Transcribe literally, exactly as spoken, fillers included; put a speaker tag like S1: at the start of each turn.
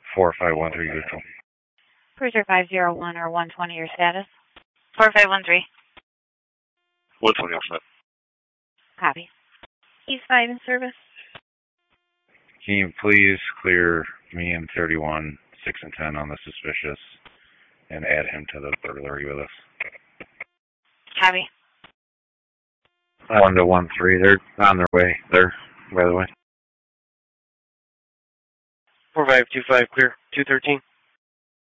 S1: four five one three, neutral.
S2: Cruiser five zero one or one twenty, your status?
S3: four five one three.
S4: one twenty off net.
S2: Copy.
S3: He's five in service.
S1: Can you please clear me and thirty-one, six and ten on the suspicious and add him to the burglary with us?
S3: Copy.
S1: one to one three, they're on their way there, by the way.
S4: four five two five, clear. two thirteen.